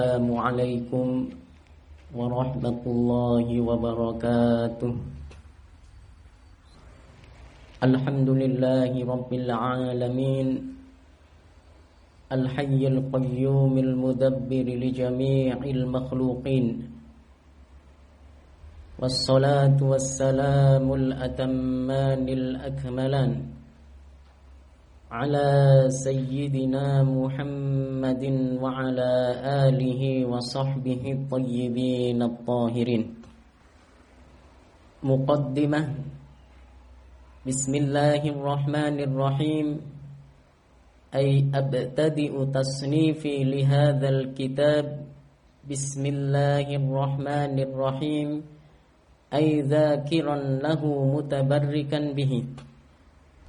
السلام عليكم ورحمة الله وبركاته. الحمد لله رب العالمين الحي القيوم المدبر لجميع المخلوقين، والصلاة والسلام الأتمان الأكملان على سيدنا محمد وعلى آله وصحبه الطيبين الطاهرين. مقدمة. بسم الله الرحمن الرحيم. أي أبتدئ تصنيفي لهذا الكتاب بسم الله الرحمن الرحيم، أي ذاكرا له متبركا به.